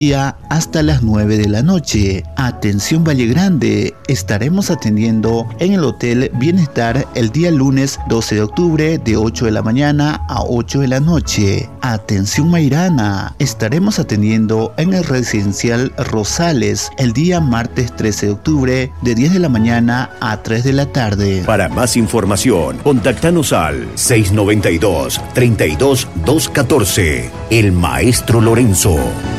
hasta las 9 de la noche. Atención Valle Grande, estaremos atendiendo en el Hotel Bienestar el día lunes 12 de octubre de 8 de la mañana a 8 de la noche. Atención Mairana, estaremos atendiendo en el Residencial Rosales el día martes 13 de octubre de 10 de la mañana a 3 de la tarde. Para más información, contactanos al 692-32214. El Maestro Lorenzo.